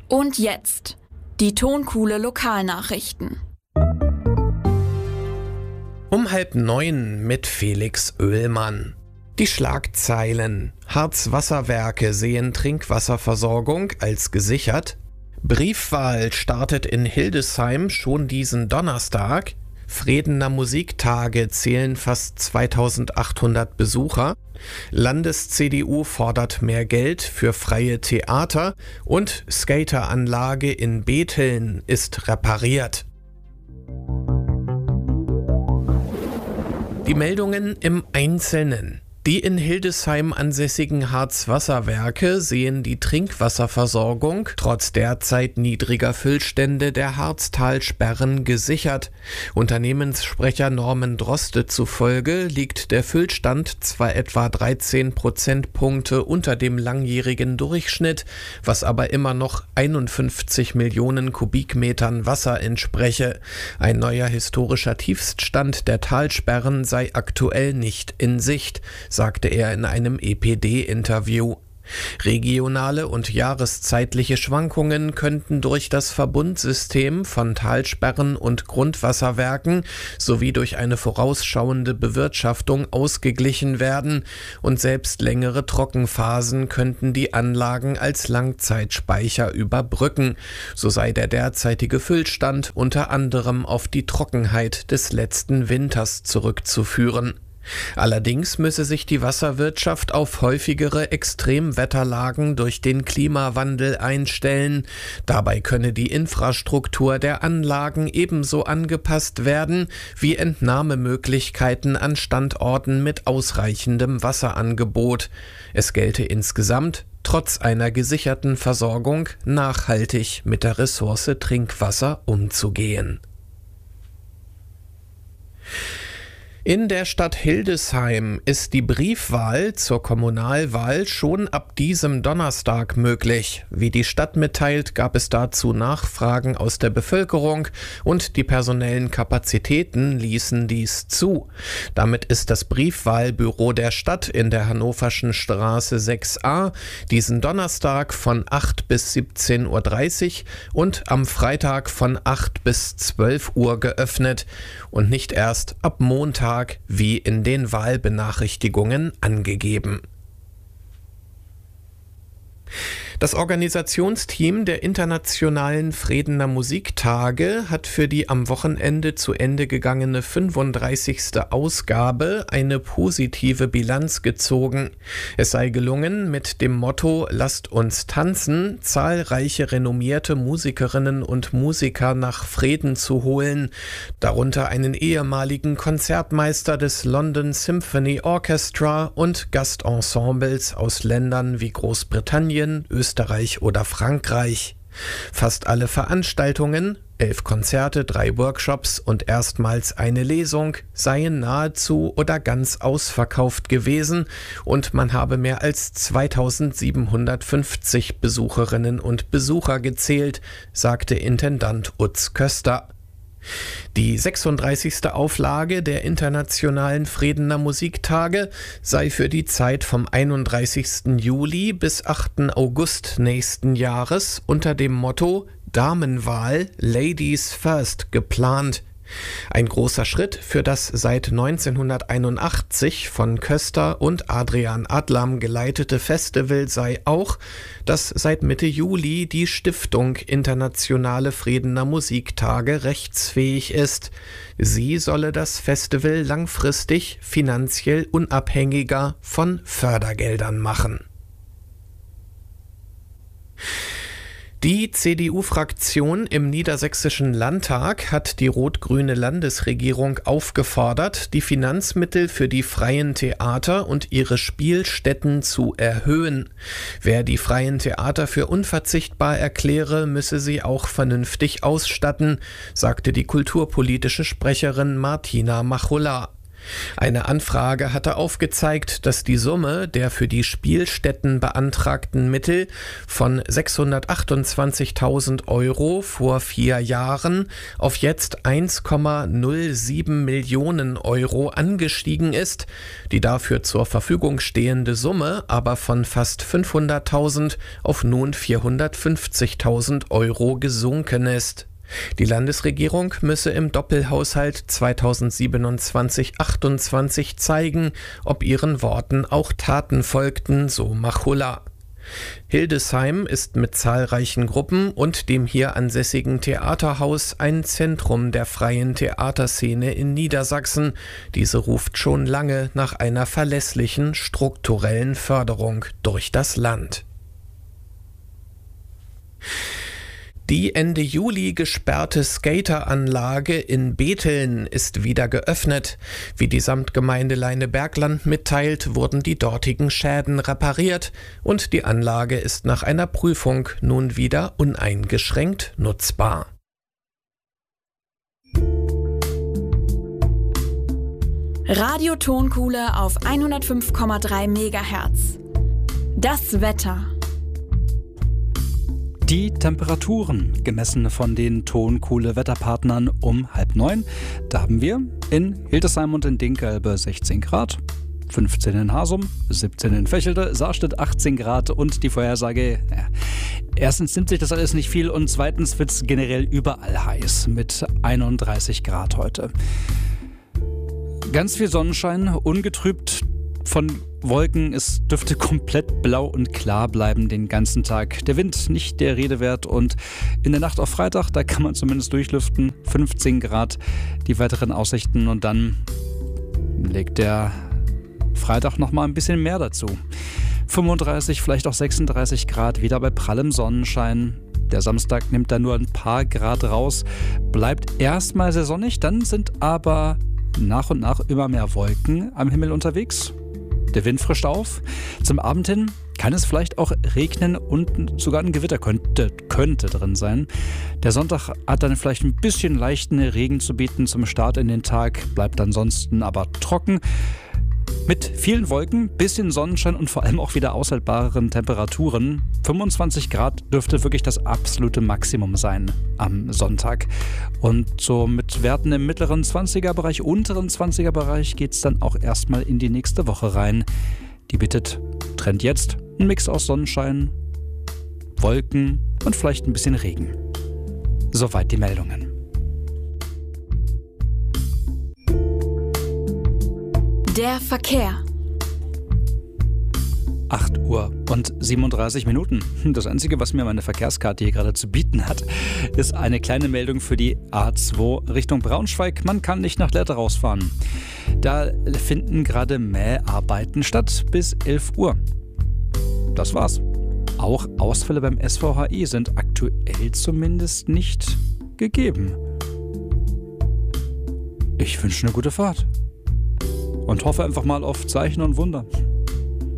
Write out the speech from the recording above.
Und jetzt die Tonkuhle Lokalnachrichten. Um 8:30 mit Felix Oehlmann. Die Schlagzeilen: Harz-Wasserwerke sehen Trinkwasserversorgung als gesichert. Briefwahl startet in Hildesheim schon diesen Donnerstag. Fredener Musiktage zählen fast 2800 Besucher. Landes-CDU fordert mehr Geld für freie Theater und Skateranlage in Bethlen ist repariert. Die Meldungen im Einzelnen. Die in Hildesheim ansässigen Harz-Wasserwerke sehen die Trinkwasserversorgung trotz derzeit niedriger Füllstände der Harztalsperren gesichert. Unternehmenssprecher Norman Droste zufolge liegt der Füllstand zwar etwa 13 Prozentpunkte unter dem langjährigen Durchschnitt, was aber immer noch 51 Millionen Kubikmetern Wasser entspreche. Ein neuer historischer Tiefststand der Talsperren sei aktuell nicht in Sicht, sagte er in einem EPD-Interview. Regionale und jahreszeitliche Schwankungen könnten durch das Verbundsystem von Talsperren und Grundwasserwerken sowie durch eine vorausschauende Bewirtschaftung ausgeglichen werden und selbst längere Trockenphasen könnten die Anlagen als Langzeitspeicher überbrücken. So sei der derzeitige Füllstand unter anderem auf die Trockenheit des letzten Winters zurückzuführen. Allerdings müsse sich die Wasserwirtschaft auf häufigere Extremwetterlagen durch den Klimawandel einstellen. Dabei könne die Infrastruktur der Anlagen ebenso angepasst werden wie Entnahmemöglichkeiten an Standorten mit ausreichendem Wasserangebot. Es gelte insgesamt, trotz einer gesicherten Versorgung, nachhaltig mit der Ressource Trinkwasser umzugehen. In der Stadt Hildesheim ist die Briefwahl zur Kommunalwahl schon ab diesem Donnerstag möglich. Wie die Stadt mitteilt, gab es dazu Nachfragen aus der Bevölkerung und die personellen Kapazitäten ließen dies zu. Damit ist das Briefwahlbüro der Stadt in der Hannoverschen Straße 6a diesen Donnerstag von 8 bis 17:30 Uhr und am Freitag von 8 bis 12 Uhr geöffnet und nicht erst ab Montag wie in den Wahlbenachrichtigungen angegeben. Das Organisationsteam der Internationalen Fredener Musiktage hat für die am Wochenende zu Ende gegangene 35. Ausgabe eine positive Bilanz gezogen. Es sei gelungen, mit dem Motto „Lasst uns tanzen" zahlreiche renommierte Musikerinnen und Musiker nach Freden zu holen, darunter einen ehemaligen Konzertmeister des London Symphony Orchestra und Gastensembles aus Ländern wie Großbritannien, Österreich oder Frankreich. Fast alle Veranstaltungen, 11 Konzerte, 3 Workshops und erstmals eine Lesung, seien nahezu oder ganz ausverkauft gewesen und man habe mehr als 2750 Besucherinnen und Besucher gezählt, sagte Intendant Utz Köster. Die 36. Auflage der Internationalen Fredener Musiktage sei für die Zeit vom 31. Juli bis 8. August nächsten Jahres unter dem Motto Damenwahl Ladies First geplant. Ein großer Schritt für das seit 1981 von Köster und Adrian Adlam geleitete Festival sei auch, dass seit Mitte Juli die Stiftung Internationale Fredener Musiktage rechtsfähig ist. Sie solle das Festival langfristig finanziell unabhängiger von Fördergeldern machen. Die CDU-Fraktion im Niedersächsischen Landtag hat die rot-grüne Landesregierung aufgefordert, die Finanzmittel für die freien Theater und ihre Spielstätten zu erhöhen. Wer die freien Theater für unverzichtbar erkläre, müsse sie auch vernünftig ausstatten, sagte die kulturpolitische Sprecherin Martina Machulla. Eine Anfrage hatte aufgezeigt, dass die Summe der für die Spielstätten beantragten Mittel von 628.000 Euro vor 4 Jahren auf jetzt 1,07 Millionen Euro angestiegen ist, die dafür zur Verfügung stehende Summe aber von fast 500.000 auf nun 450.000 Euro gesunken ist. Die Landesregierung müsse im Doppelhaushalt 2027/28 zeigen, ob ihren Worten auch Taten folgten, so Machulla. Hildesheim ist mit zahlreichen Gruppen und dem hier ansässigen Theaterhaus ein Zentrum der freien Theaterszene in Niedersachsen. Diese ruft schon lange nach einer verlässlichen strukturellen Förderung durch das Land. Die Ende Juli gesperrte Skateranlage in Bethlen ist wieder geöffnet. Wie die Samtgemeinde Leinebergland mitteilt, wurden die dortigen Schäden repariert und die Anlage ist nach einer Prüfung nun wieder uneingeschränkt nutzbar. Radio Tonkuhle auf 105,3 MHz. Das Wetter. Die Temperaturen, gemessen von den Tonkuhle-Wetterpartnern um 8:30. Da haben wir in Hildesheim und in Dinkelbe 16 Grad, 15 in Hasum, 17 in Vechelde, Sarstedt 18 Grad und die Vorhersage, erstens nimmt sich das alles nicht viel und zweitens wird es generell überall heiß mit 31 Grad heute. Ganz viel Sonnenschein, ungetrübt von Wolken, es dürfte komplett blau und klar bleiben den ganzen Tag. Der Wind nicht der Rede wert und in der Nacht auf Freitag, da kann man zumindest durchlüften, 15 Grad, die weiteren Aussichten und dann legt der Freitag nochmal ein bisschen mehr dazu. 35, vielleicht auch 36 Grad, wieder bei prallem Sonnenschein. Der Samstag nimmt da nur ein paar Grad raus, bleibt erstmal sehr sonnig, dann sind aber nach und nach immer mehr Wolken am Himmel unterwegs. Der Wind frischt auf. Zum Abend hin kann es vielleicht auch regnen und sogar ein Gewitter könnte drin sein. Der Sonntag hat dann vielleicht ein bisschen leichten Regen zu bieten zum Start in den Tag, bleibt ansonsten aber trocken. Mit vielen Wolken, bisschen Sonnenschein und vor allem auch wieder aushaltbareren Temperaturen. 25 Grad dürfte wirklich das absolute Maximum sein am Sonntag. Und so mit Werten im mittleren 20er-Bereich, unteren 20er-Bereich geht es dann auch erstmal in die nächste Woche rein. Die bietet Trend jetzt ein Mix aus Sonnenschein, Wolken und vielleicht ein bisschen Regen. Soweit die Meldungen. Der Verkehr. 8 Uhr und 37 Minuten. Das Einzige, was mir meine Verkehrskarte hier gerade zu bieten hat, ist eine kleine Meldung für die A2 Richtung Braunschweig. Man kann nicht nach Lehrte rausfahren. Da finden gerade Mäharbeiten statt bis 11 Uhr. Das war's. Auch Ausfälle beim SVHI sind aktuell zumindest nicht gegeben. Ich wünsche eine gute Fahrt. Und hoffe einfach mal auf Zeichen und Wunder.